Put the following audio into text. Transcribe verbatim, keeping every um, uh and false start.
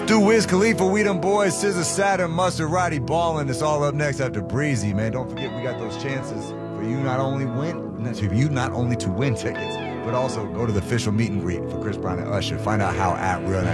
Do Wiz Khalifa, We Them Boys, S Z A, Saturn, Mustard, Roddy Ballin'. It's all up next after Breezy, man. Don't forget we got those chances for you not only win, for you not only to win tickets, but also go to the official meet and greet for Chris Brown and Usher. Find out how at Real